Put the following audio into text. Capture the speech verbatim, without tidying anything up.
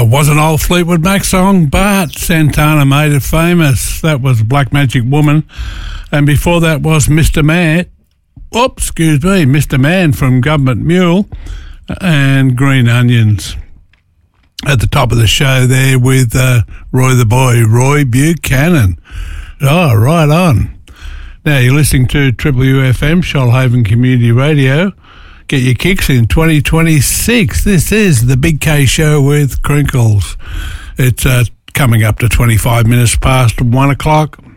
wasn't old Fleetwood Mac song, but Santana made it famous. That was Black Magic Woman. And before that was Mister Man. Oops, excuse me, Mister Man from Government Mule and Green Onions. At the top of the show there with uh, Roy the Boy, Roy Buchanan. Oh, right on. Now you're listening to Triple U F M, Shoalhaven Community Radio. Get your kicks in twenty twenty-six. This is the Big K Show with Crinkles. It's uh, coming up to twenty-five minutes past one o'clock.